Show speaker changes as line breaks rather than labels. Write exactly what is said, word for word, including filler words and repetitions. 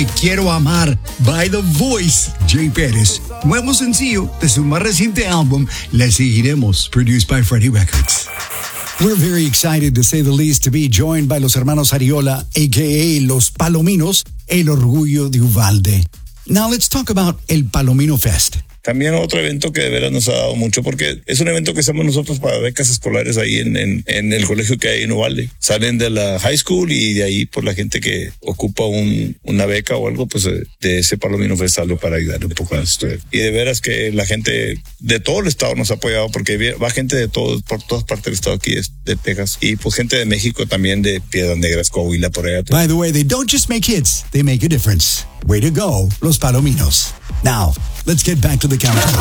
Quiero Amar by The Voice, Jay Pérez. Nuevo sencillo de su más reciente álbum, Le Seguiremos, produced by Freddie Records. We're very excited, to say the least, to be joined by los hermanos Ariola, a k a. Los Palominos, el orgullo de Uvalde. Now let's talk about el Palomino Fest.
También otro evento que de veras nos ha dado mucho, porque es un evento que hacemos nosotros para becas escolares ahí en, en, en el colegio que hay en Uvalde. Salen de la high school y de ahí, pues la gente que ocupa un, una beca o algo, pues de ese Palomino Fest sale para ayudar un poco a estudiar. Y de veras que la gente de todo el estado nos ha apoyado, porque va gente de todo, por todas partes del estado aquí, de Texas, y pues gente de México también, de Piedras Negras, Coahuila, por allá.
By the way, they don't just make hits, they make a difference. Way to go, Los Palominos. Now, let's get back to the countdown.